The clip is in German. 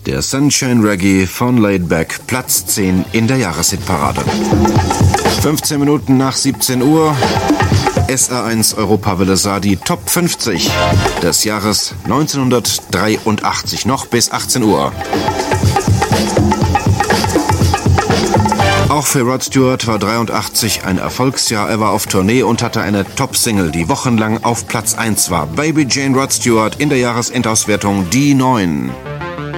Der Sunshine Reggae von Laidback, Platz 10 in der Jahreshitparade. 15 Minuten nach 17 Uhr, SR1 Europawelle Sadi Top 50 des Jahres 1983, noch bis 18 Uhr. Auch für Rod Stewart war 83 ein Erfolgsjahr. Er war auf Tournee und hatte eine Top-Single, die wochenlang auf Platz 1 war. Baby Jane Rod Stewart in der Jahresendauswertung die 9.